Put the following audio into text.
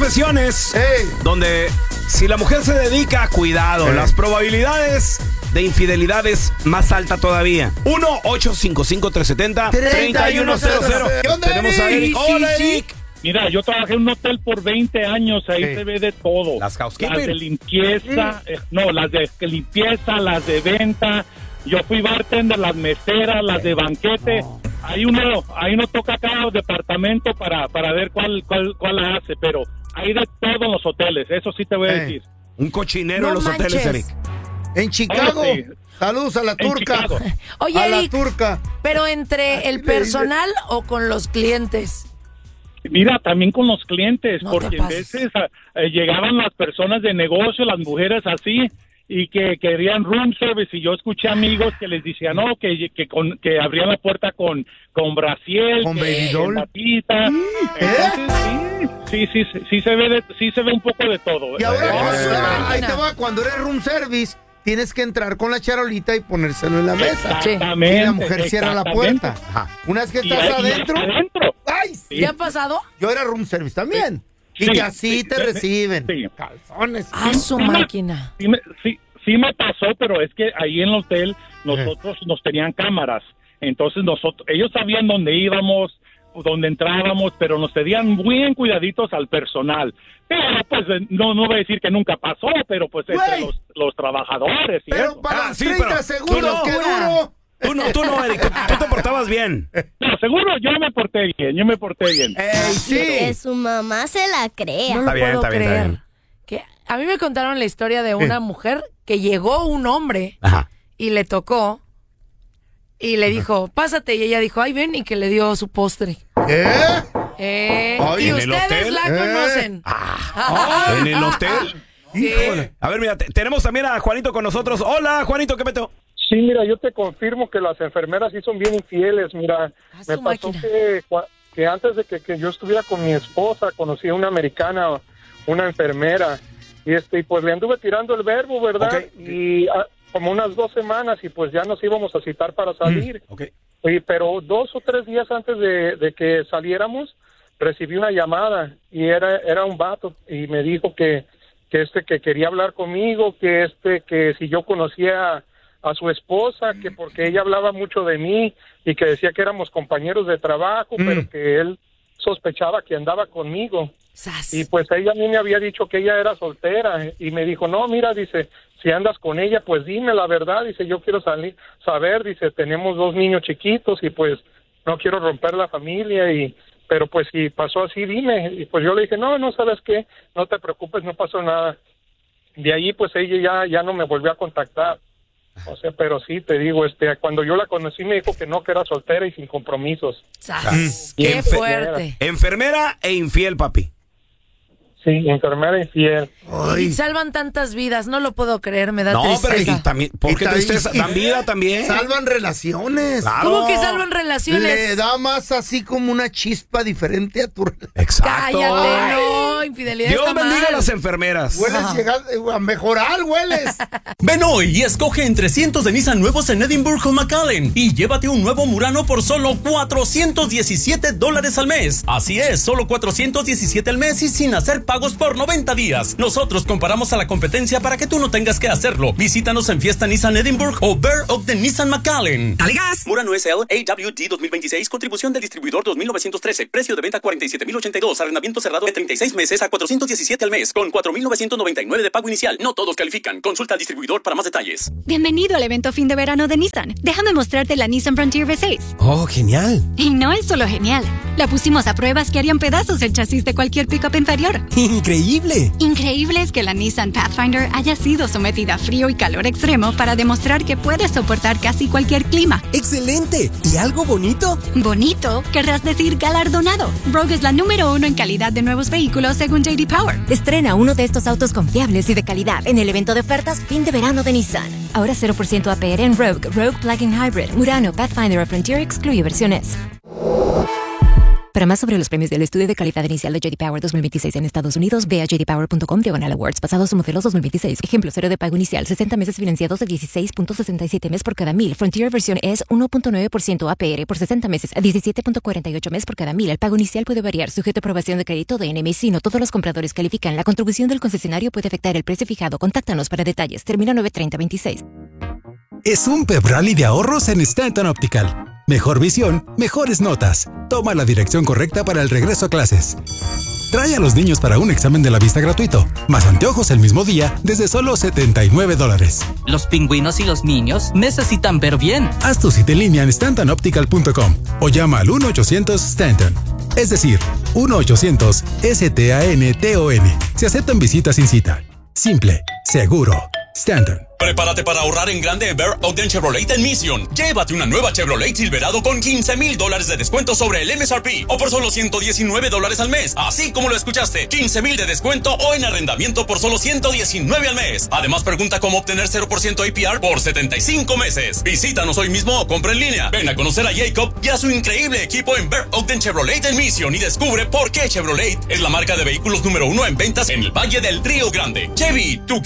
profesiones donde si la mujer se dedica a cuidado, las probabilidades de infidelidad es más alta todavía. 1-855-370-3100. Tenemos a Eric. Hola, Eric. Mira, yo trabajé en un hotel por 20 años, ahí se ve de todo. Las housekeeping. Las de limpieza, las de limpieza, las de venta. Yo fui bartender, las meseras, las de banquete. Ahí uno toca cada departamento para ver cuál la hace, pero hay de todo en los hoteles, eso sí te voy a decir. Un cochinero en los hoteles, Eric. En Chicago. Sí. Saludos a la turca. Oye, a Eric, la turca. ¿pero entre el personal o con los clientes? Mira, también con los clientes, No porque te a pases. veces llegaban las personas de negocio, las mujeres así, y que querían room service, y yo escuché amigos que les decían, no, que abrían la puerta con brasiel, con baby doll, patita. Entonces, sí se ve un poco de todo. Y ahora, ahí te va, cuando eres room service, tienes que entrar con la charolita y ponérselo en la mesa. Exactamente. Y la mujer cierra la puerta. Ajá. Una vez que estás adentro. ¡Ay! ¿Te ha pasado? Yo era room service también. Y que así te reciben. Calzones. ¡Ah, su máquina! Sí me pasó, pero es que ahí en el hotel nosotros nos tenían cámaras. Entonces ellos sabían dónde íbamos, dónde entrábamos, pero nos tenían bien cuidaditos al personal. Pero pues no voy a decir que nunca pasó, pero pues entre los trabajadores. Pero eso. para los 30 segundos que duró. Tú no, Eric, tú te portabas bien. No, seguro yo me porté bien. Sí. Que su mamá se la crea. No lo puedo creer. Que a mí me contaron la historia de una mujer que llegó un hombre y le tocó y le dijo, pásate, y ella dijo, ay, ven, y que le dio su postre. Y ustedes la conocen. ¿En el hotel? Sí. A ver, mira, tenemos también a Juanito con nosotros. Hola, Juanito, ¿qué peteo? Sí, mira, yo te confirmo que las enfermeras sí son bien infieles. Mira, me pasó que antes de que yo estuviera con mi esposa, conocí a una americana, una enfermera, y pues le anduve tirando el verbo, ¿verdad? Y como unas 2 semanas, y pues ya nos íbamos a citar para salir. Pero 2 o 3 días antes de que saliéramos, recibí una llamada, y era un vato, y me dijo que quería hablar conmigo, que si yo conocía a su esposa, que porque ella hablaba mucho de mí y que decía que éramos compañeros de trabajo, pero que él sospechaba que andaba conmigo. Y pues ella a mí me había dicho que ella era soltera y me dijo, no, mira, dice, si andas con ella, pues dime la verdad, dice, yo quiero saber, dice, tenemos 2 niños chiquitos y pues no quiero romper la familia pero pues si pasó así, dime. Y pues yo le dije, no, ¿sabes qué? No te preocupes, no pasó nada. De ahí pues ella ya no me volvió a contactar. O sea, pero sí, te digo, cuando yo la conocí me dijo que era soltera y sin compromisos. ¡Qué fuerte! Enfermera e infiel, papi. Sí, enfermera infiel. Y salvan tantas vidas, no lo puedo creer, me da tristeza. No, pero también, ¿por qué tristeza? ¿Dan vida también? Salvan relaciones. Claro. ¿Cómo que salvan relaciones? Le da más así como una chispa diferente a tu relación. Exacto. Cállate, no, infidelidad Dios está bendiga mal. a las enfermeras. Hueles llegar a mejorar, hueles. Ven hoy y escoge entre cientos de Nissan nuevos en Edinburgh o McAllen y llévate un nuevo Murano por solo $417 al mes. Así es, solo $417 al mes y sin hacer pagos por 90 días. Nosotros comparamos a la competencia para que tú no tengas que hacerlo. Visítanos en Fiesta Nissan Edinburgh o Bear Ogden Nissan McAllen. ¡Dale gas! Murano SL AWD 2026, contribución del distribuidor 2,913, precio de venta $47,082, arrendamiento cerrado de 36 meses a $417 al mes, con $4,999 de pago inicial. No todos califican. Consulta al distribuidor para más detalles. Bienvenido al evento fin de verano de Nissan. Déjame mostrarte la Nissan Frontier V6. ¡Oh, genial! Y no es solo genial. La pusimos a pruebas que harían pedazos el chasis de cualquier pickup inferior. ¡Increíble! Increíble es que la Nissan Pathfinder haya sido sometida a frío y calor extremo para demostrar que puede soportar casi cualquier clima. ¡Excelente! ¿Y algo bonito? ¿Bonito? Querrás decir galardonado. Rogue es la número 1 en calidad de nuevos vehículos según J.D. Power. Estrena uno de estos autos confiables y de calidad en el evento de ofertas fin de verano de Nissan. Ahora 0% APR en Rogue, Rogue Plug-in Hybrid, Murano, Pathfinder o Frontier excluye versiones. Para más sobre los premios del estudio de calidad inicial de J.D. Power 2026 en Estados Unidos, ve a jdpower.com/awards. Basados en modelos 2026. Ejemplo, 0 de pago inicial, 60 meses financiados de 16.67 mes por cada 1000. Frontier versión es 1.9% APR por 60 meses, a 17.48 mes por cada 1000. El pago inicial puede variar, sujeto a aprobación de crédito de NMC. No todos los compradores califican. La contribución del concesionario puede afectar el precio fijado. Contáctanos para detalles. Termina 9/30/26. Es un pep rally de ahorros en Stanton Optical. Mejor visión, mejores notas. Toma la dirección correcta para el regreso a clases. Trae a los niños para un examen de la vista gratuito, más anteojos el mismo día desde solo $79. Los pingüinos y los niños necesitan ver bien. Haz tu cita en línea en StantonOptical.com o llama al 1-800-STANTON. Es decir, 1-800-STANTON. Se aceptan visitas sin cita. Simple, seguro. Stanton. Prepárate para ahorrar en grande en Bear Ogden Chevrolet en Mission. Llévate una nueva Chevrolet Silverado con $15,000 de descuento sobre el MSRP o por solo $119 al mes. Así como lo escuchaste, $15,000 de descuento o en arrendamiento por solo $119 al mes. Además, pregunta cómo obtener 0% APR por 75 meses. Visítanos hoy mismo o compra en línea. Ven a conocer a Jacob y a su increíble equipo en Bear Ogden Chevrolet en Mission y descubre por qué Chevrolet es la marca de vehículos número 1 en ventas en el Valle del Río Grande. Chevy, tu